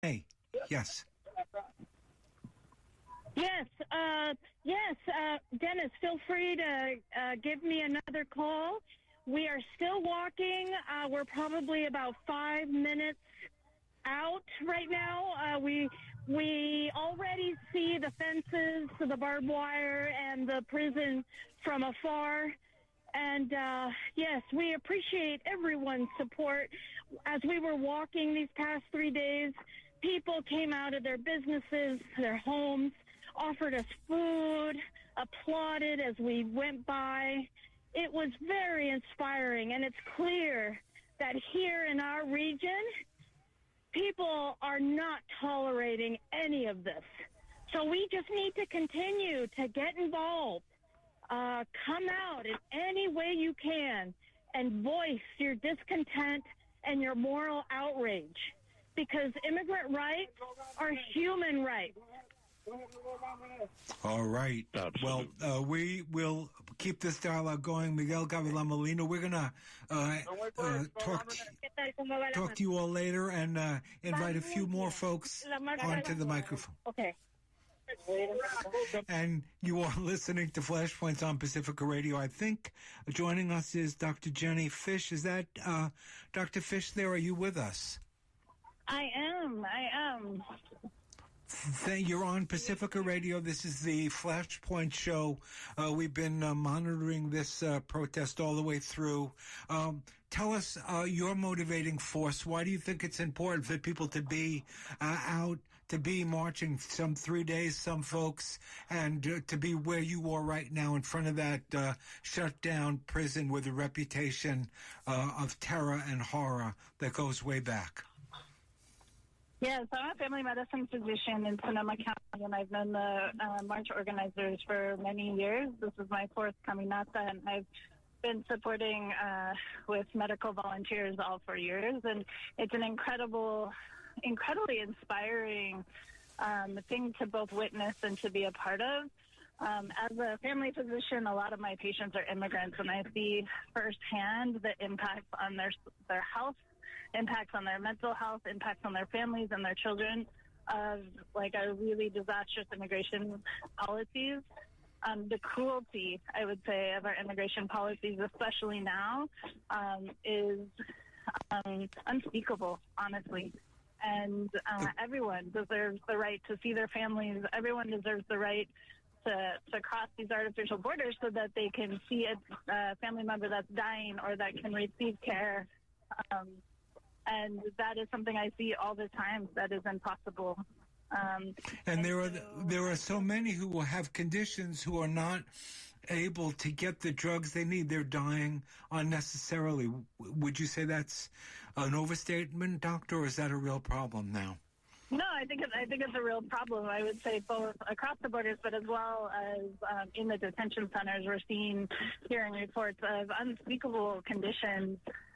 Hey, yes. Yes, Dennis, feel free to give me another call. We are still walking. We're probably about 5 minutes out right now. We already see the fences, the barbed wire, and the prison from afar. And, yes, we appreciate everyone's support. As we were walking these past 3 days, people came out of their businesses, their homes, offered us food, applauded as we went by. It was very inspiring, and it's clear that here in our region, people are not tolerating any of this. So we just need to continue to get involved. Come out in any way you can and voice your discontent and your moral outrage, because immigrant rights are human rights. All right. Absolutely. Well, we will keep this dialogue going. Miguel Gavilan Molina, we're going to talk to you all later and invite a few more folks onto the microphone. Okay. And you are listening to Flashpoints on Pacifica Radio. I think joining us is Dr. Jenny Fish. Is that Dr. Fish there? Are you with us? I am. You're on Pacifica Radio. This is the Flashpoint show. We've been monitoring this protest all the way through. Tell us your motivating force. Why do you think it's important for people to be out, to be marching some 3 days, some folks, and to be where you are right now in front of that shut down prison with a reputation of terror and horror that goes way back? Yes, I'm a family medicine physician in Sonoma County, and I've known the march organizers for many years. This is my fourth caminata, and I've been supporting with medical volunteers all 4 years, and it's an incredibly inspiring thing to both witness and to be a part of. As a family physician, a lot of my patients are immigrants, and I see firsthand the impact on their health, impacts on their mental health, impacts on their families and their children of like a really disastrous immigration policies. The cruelty, I would say, of our immigration policies, especially now, is unspeakable, honestly. And everyone deserves the right to see their families. Everyone deserves the right to cross these artificial borders so that they can see a family member that's dying or that can receive care. And that is something I see all the time that is impossible. And there are so many who will have conditions who are not able to get the drugs they need. They're dying unnecessarily. Would you say that's an overstatement, doctor, or is that a real problem now? No, I think it's a real problem. I would say both across the borders, but as well as in the detention centers, we're hearing reports of unspeakable conditions.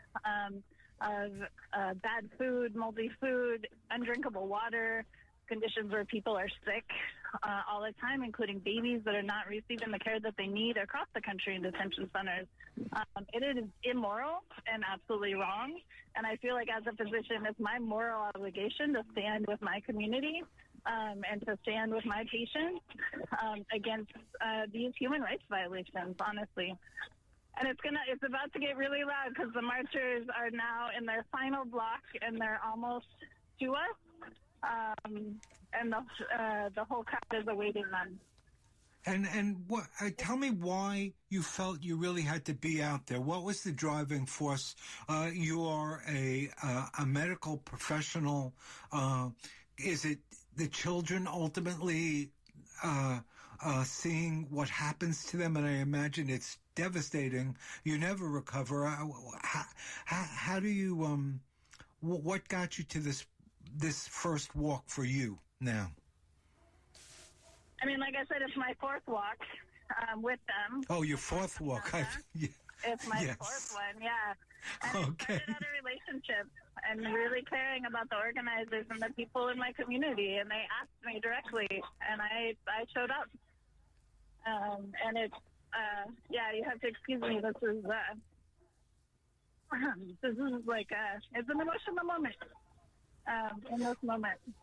Of bad food, moldy food, undrinkable water, conditions where people are sick all the time, including babies that are not receiving the care that they need across the country in detention centers. It is immoral and absolutely wrong. And I feel like as a physician, it's my moral obligation to stand with my community and to stand with my patients against these human rights violations, honestly. And it's about to get really loud because the marchers are now in their final block and they're almost to us. And the whole crowd is awaiting them. And what? Tell me why you felt you really had to be out there. What was the driving force? You are a medical professional. Is it the children ultimately seeing what happens to them? And I imagine it's devastating. You never recover. How do you? What got you to this first walk for you now? I mean, like I said, it's my fourth walk with them. Oh, your fourth walk. It's my fourth one, yeah. And okay. It started out a relationship and really caring about the organizers and the people in my community. And they asked me directly, and I showed up. And it's, you have to excuse me. This is like, it's an emotional moment. in this moment.